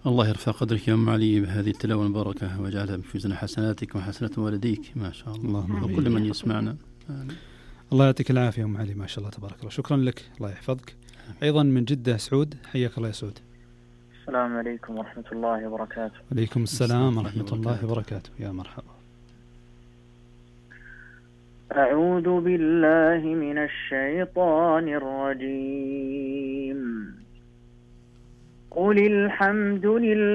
الله يرفع قدرك يا أم علي بهذه التلاوة المباركة ويجعلها في ميزان حسناتك وحسنات والديك ما شاء الله وكل من يسمعنا. الله يعطيك العافية أم علي، ما شاء الله تبارك الله. شكرا لك، الله يحفظك. أيضا من جدة سعود، حياك الله يا سعود. السلام عليكم ورحمة الله وبركاته. عليكم السلام ورحمة الله وبركاته، يا مرحبا. أعوذ بالله من الشيطان الرجيم. قل الحمد لله